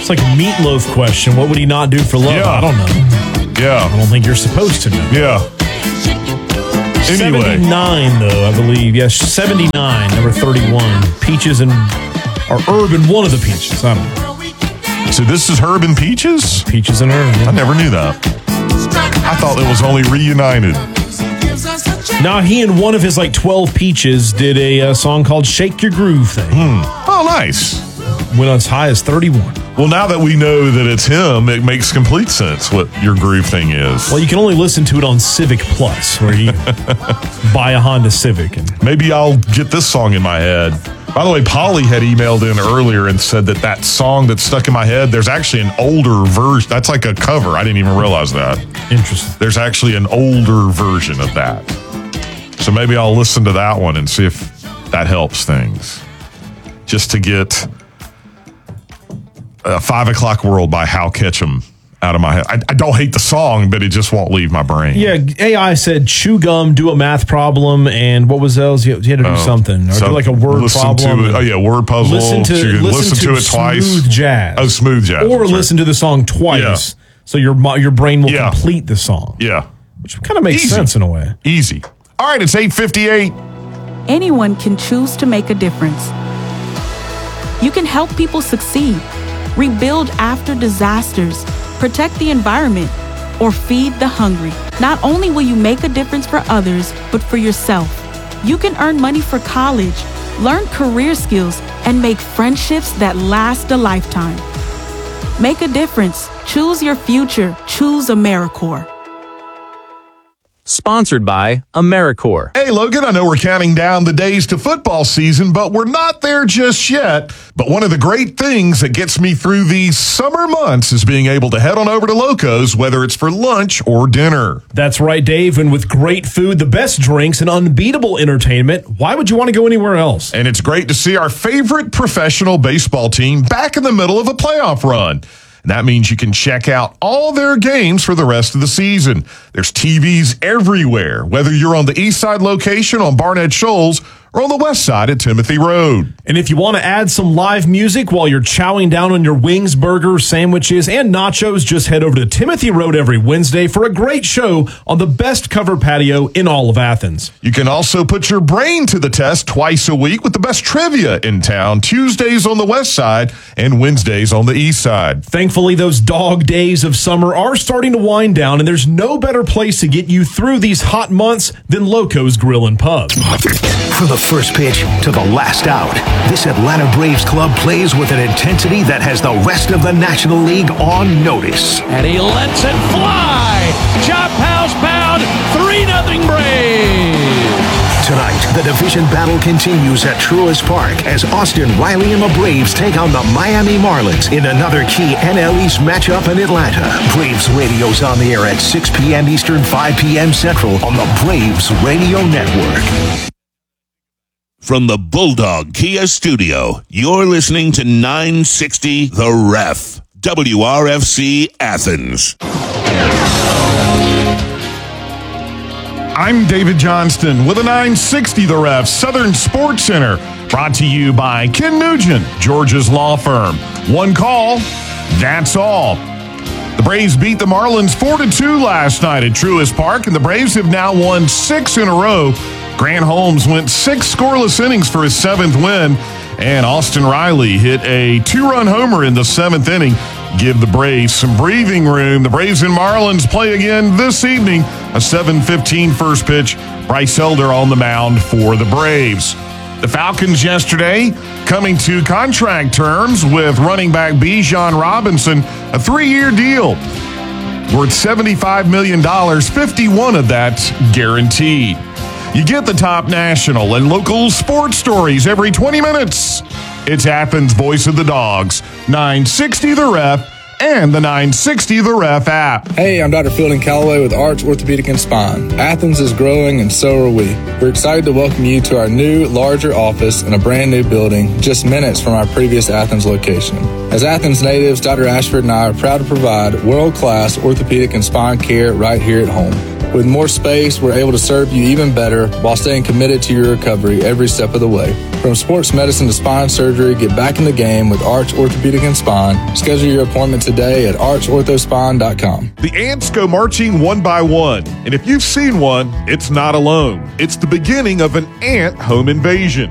It's like a Meatloaf question. What would he not do for love? Yeah. I don't know. Yeah. I don't think you're supposed to know. Yeah. Anyway. 79, though, I believe. Yes, 79, number 31. Peaches and... Or Herb and one of the Peaches. I don't know. So this is Herb and Peaches? Peaches and Herb. I Yeah. never knew that. I thought it was only Reunited. Now, he and one of his, 12 Peaches did a song called Shake Your Groove thing. Oh, nice. Went as high as 31. Well, now that we know that it's him, it makes complete sense what your groove thing is. Well, you can only listen to it on Civic Plus, where you buy a Honda Civic. And Maybe I'll get this song in my head. By the way, Polly had emailed in earlier and said that song that's stuck in my head, there's actually an older version. That's like a cover. I didn't even realize that. Interesting. There's actually an older version of that. So maybe I'll listen to that one and see if that helps things. Just to get 5 O'Clock World by Hal Ketchum out of my head. I don't hate the song, but it just won't leave my brain. Yeah, AI said chew gum, do a math problem, and what was else? You had to do something. Or do like a word problem. Word puzzle. Listen to it twice. Smooth jazz. Oh, smooth jazz. Or listen to the song twice, so your brain will complete the song. Yeah. Which kind of makes sense in a way. Easy. All right, it's 8:58. Anyone can choose to make a difference. You can help people succeed, rebuild after disasters, protect the environment, or feed the hungry. Not only will you make a difference for others, but for yourself. You can earn money for college, learn career skills, and make friendships that last a lifetime. Make a difference. Choose your future. Choose AmeriCorps. Sponsored by AmeriCorps. Hey, Logan, I know we're counting down the days to football season, but we're not there just yet. But one of the great things that gets me through these summer months is being able to head on over to Loco's, whether it's for lunch or dinner. That's right, Dave. And with great food, the best drinks, and unbeatable entertainment, why would you want to go anywhere else? And it's great to see our favorite professional baseball team back in the middle of a playoff run. And that means you can check out all their games for the rest of the season. There's TVs everywhere, whether you're on the east side location on Barnett Shoals or on the west side at Timothy Road. And if you want to add some live music while you're chowing down on your wings, burgers, sandwiches, and nachos, just head over to Timothy Road every Wednesday for a great show on the best covered patio in all of Athens. You can also put your brain to the test twice a week with the best trivia in town, Tuesdays on the west side and Wednesdays on the east side. Thankfully, those dog days of summer are starting to wind down, and there's no better place to get you through these hot months than Loco's Grill and Pub. From the first pitch to the last out, this Atlanta Braves club plays with an intensity that has the rest of the National League on notice. And he lets it fly. Chop house pound, 3-0 Braves. Tonight, the division battle continues at Truist Park as Austin Riley and the Braves take on the Miami Marlins in another key NL East matchup in Atlanta. Braves Radio's on the air at 6 p.m. Eastern, 5 p.m. Central on the Braves Radio Network. From the Bulldog Kia Studio, you're listening to 960 The Ref, WRFC Athens. I'm David Johnston with a 960 The Ref Southern Sports Center, brought to you by Ken Nugent, Georgia's law firm. One call, that's all. The Braves beat the Marlins 4-2 last night at Truist Park, and the Braves have now won 6 in a row. Grant Holmes went 6 scoreless innings for his 7th win, and Austin Riley hit a 2-run homer in the 7th inning. Give the Braves some breathing room. The Braves and Marlins play again this evening. A 7:15 first pitch. Bryce Elder on the mound for the Braves. The Falcons yesterday coming to contract terms with running back Bijan Robinson, a 3-year deal worth $75 million, 51 of that guaranteed. You get the top national and local sports stories every 20 minutes. It's Athens' Voice of the Dogs, 960 The Ref, and the 960 The Ref app. Hey, I'm Dr. Fielding Calloway with Arch Orthopedic and Spine. Athens is growing and so are we. We're excited to welcome you to our new, larger office in a brand new building just minutes from our previous Athens location. As Athens natives, Dr. Ashford and I are proud to provide world-class orthopedic and spine care right here at home. With more space, we're able to serve you even better while staying committed to your recovery every step of the way. From sports medicine to spine surgery, get back in the game with Arch Orthopedic and Spine. Schedule your appointment today at archorthospine.com. The ants go marching one by one, and if you've seen one, it's not alone. It's the beginning of an ant home invasion.